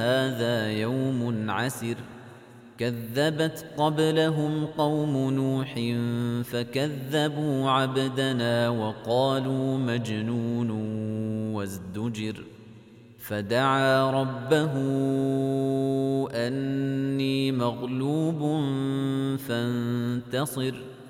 هذا يوم عسر كذبت قبلهم قوم نوح فكذبوا عبدنا وقالوا مجنون وازدجر فدعا ربه أني مغلوب فانتصر